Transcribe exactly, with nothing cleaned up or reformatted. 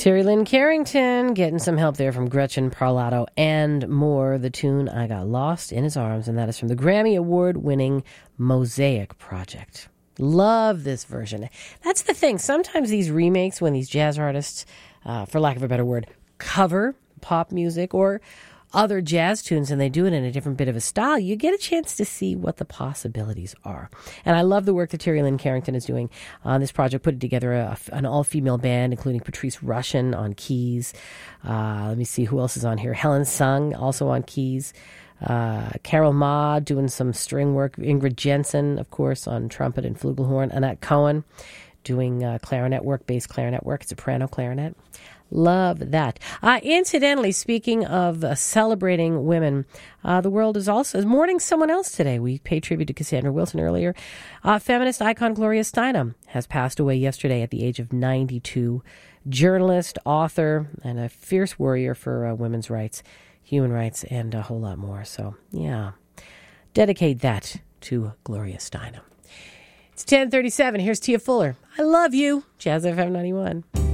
Terry Lynn Carrington getting some help there from Gretchen Parlato and more. The tune I Got Lost in His Arms, and that is from the Grammy Award-winning Mosaic Project. Love this version. That's the thing. Sometimes these remakes, when these jazz artists, uh, for lack of a better word, cover pop music or other jazz tunes, and they do it in a different bit of a style, you get a chance to see what the possibilities are. And I love the work that Terry Lynn Carrington is doing on this project, putting together a, an all-female band, including Patrice Rushen on keys. Uh, let me see who else is on here. Helen Sung, also on keys. Uh, Carol Ma doing some string work. Ingrid Jensen, of course, on trumpet and flugelhorn. Annette Cohen doing uh, clarinet work, bass clarinet work, soprano clarinet. Love that. Uh, incidentally, speaking of uh, celebrating women, uh, the world is also is mourning someone else today. We paid tribute to Cassandra Wilson earlier. Uh, feminist icon Gloria Steinem has passed away yesterday at the age of ninety-two. Journalist, author, and a fierce warrior for uh, women's rights, human rights, and a whole lot more. So, yeah, dedicate that to Gloria Steinem. It's ten thirty-seven. Here's Tia Fuller. I love you. Jazz F M ninety-one.